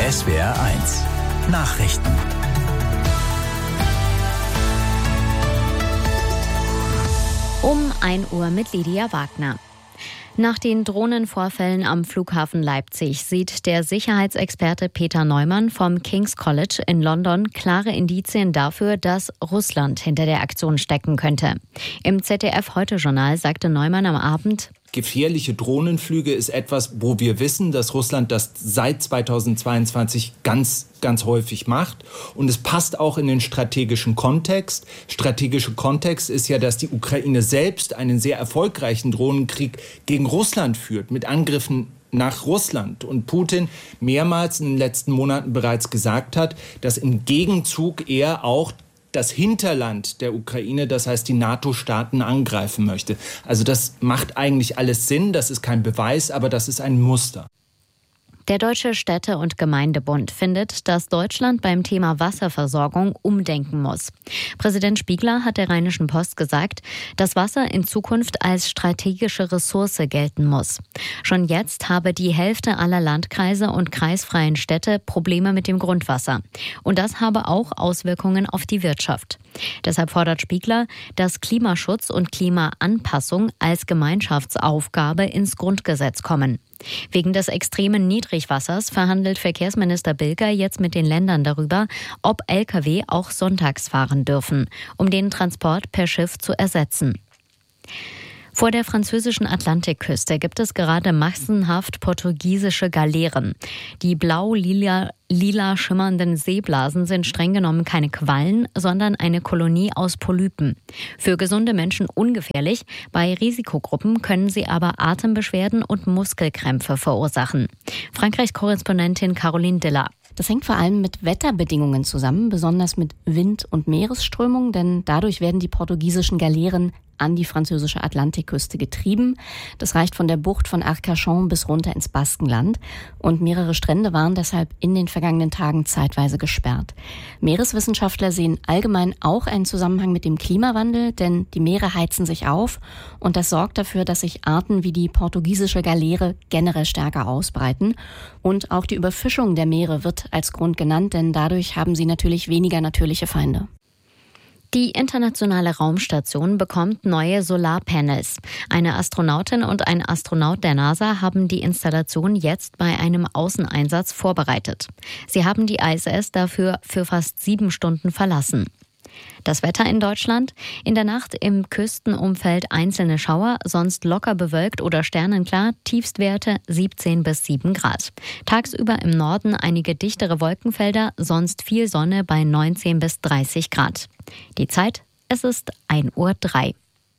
SWR1 Nachrichten. Um 1 Uhr mit Lydia Wagner. Nach den Drohnenvorfällen am Flughafen Leipzig sieht der Sicherheitsexperte Peter Neumann vom King's College in London klare Indizien dafür, dass Russland hinter der Aktion stecken könnte. Im ZDF-Heute-Journal sagte Neumann am Abend: Gefährliche Drohnenflüge ist etwas, wo wir wissen, dass Russland das seit 2022 ganz häufig macht. Und es passt auch in den strategischen Kontext. Strategischer Kontext ist ja, dass die Ukraine selbst einen sehr erfolgreichen Drohnenkrieg gegen Russland führt, mit Angriffen nach Russland. Und Putin mehrmals in den letzten Monaten bereits gesagt hat, dass im Gegenzug er auch das Hinterland der Ukraine, das heißt die NATO-Staaten, angreifen möchte. Also das macht eigentlich alles Sinn, das ist kein Beweis, aber das ist ein Muster. Der Deutsche Städte- und Gemeindebund findet, dass Deutschland beim Thema Wasserversorgung umdenken muss. Präsident Spiegler hat der Rheinischen Post gesagt, dass Wasser in Zukunft als strategische Ressource gelten muss. Schon jetzt habe die Hälfte aller Landkreise und kreisfreien Städte Probleme mit dem Grundwasser. Und das habe auch Auswirkungen auf die Wirtschaft. Deshalb fordert Spiegler, dass Klimaschutz und Klimaanpassung als Gemeinschaftsaufgabe ins Grundgesetz kommen. Wegen des extremen Niedrigwassers verhandelt Verkehrsminister Bilger jetzt mit den Ländern darüber, ob Lkw auch sonntags fahren dürfen, um den Transport per Schiff zu ersetzen. Vor der französischen Atlantikküste gibt es gerade massenhaft portugiesische Galeeren. Die blau-lila schimmernden Seeblasen sind streng genommen keine Quallen, sondern eine Kolonie aus Polypen. Für gesunde Menschen ungefährlich, bei Risikogruppen können sie aber Atembeschwerden und Muskelkrämpfe verursachen. Frankreich-Korrespondentin Caroline Diller. Das hängt vor allem mit Wetterbedingungen zusammen, besonders mit Wind- und Meeresströmung, denn dadurch werden die portugiesischen Galeeren an die französische Atlantikküste getrieben. Das reicht von der Bucht von Arcachon bis runter ins Baskenland. Und mehrere Strände waren deshalb in den vergangenen Tagen zeitweise gesperrt. Meereswissenschaftler sehen allgemein auch einen Zusammenhang mit dem Klimawandel, denn die Meere heizen sich auf. Und das sorgt dafür, dass sich Arten wie die portugiesische Galeere generell stärker ausbreiten. Und auch die Überfischung der Meere wird als Grund genannt, denn dadurch haben sie natürlich weniger natürliche Feinde. Die internationale Raumstation bekommt neue Solarpanels. Eine Astronautin und ein Astronaut der NASA haben die Installation jetzt bei einem Außeneinsatz vorbereitet. Sie haben die ISS dafür für fast 7 Stunden verlassen. Das Wetter in Deutschland: In der Nacht im Küstenumfeld einzelne Schauer, sonst locker bewölkt oder sternenklar, Tiefstwerte 17 bis 7 Grad. Tagsüber im Norden einige dichtere Wolkenfelder, sonst viel Sonne bei 19 bis 30 Grad. Die Zeit: Es ist 1:03 Uhr.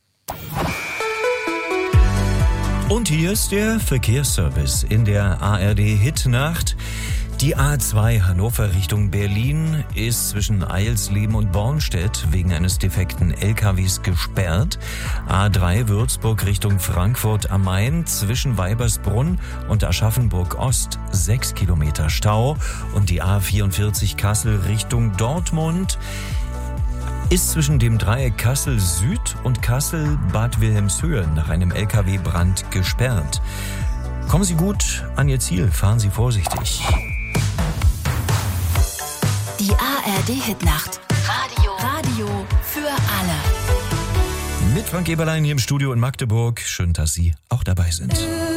Und hier ist der Verkehrsservice in der ARD-Hitnacht. Die A2 Hannover Richtung Berlin ist zwischen Eilsleben und Bornstedt wegen eines defekten LKWs gesperrt. A3 Würzburg Richtung Frankfurt am Main zwischen Weibersbrunn und Aschaffenburg Ost 6 Kilometer Stau. Und die A44 Kassel Richtung Dortmund ist zwischen dem Dreieck Kassel Süd und Kassel Bad Wilhelmshöhe nach einem LKW-Brand gesperrt. Kommen Sie gut an Ihr Ziel, fahren Sie vorsichtig. Die ARD-Hitnacht. Radio für alle. Mit Frank Eberlein hier im Studio in Magdeburg. Schön, dass Sie auch dabei sind.